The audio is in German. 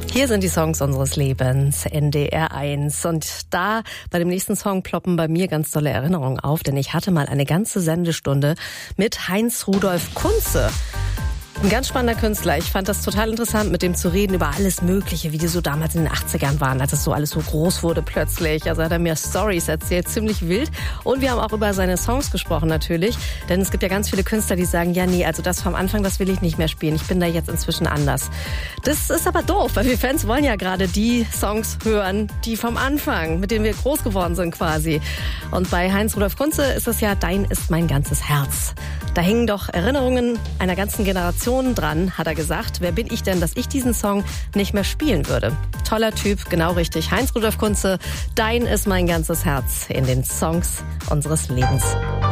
Hier sind die Songs unseres Lebens, NDR 1. Und da bei dem nächsten Song ploppen bei mir ganz tolle Erinnerungen auf, denn ich hatte mal eine ganze Sendestunde mit Heinz Rudolf Kunze. Ein ganz spannender Künstler. Ich fand das total interessant, mit dem zu reden über alles Mögliche, wie die so damals in den 80ern waren, als es so alles so groß wurde plötzlich. Also hat er mir Storys erzählt, ziemlich wild. Und wir haben auch über seine Songs gesprochen natürlich. Denn es gibt ja ganz viele Künstler, die sagen, ja nee, also das vom Anfang, das will ich nicht mehr spielen. Ich bin da jetzt inzwischen anders. Das ist aber doof, weil wir Fans wollen ja gerade die Songs hören, die vom Anfang, mit denen wir groß geworden sind quasi. Und bei Heinz Rudolf Kunze ist es ja Dein ist mein ganzes Herz. Da hängen doch Erinnerungen einer ganzen Generation dran, hat er gesagt. Wer bin ich denn, dass ich diesen Song nicht mehr spielen würde? Toller Typ, genau richtig. Heinz Rudolf Kunze, Dein ist mein ganzes Herz in den Songs unseres Lebens.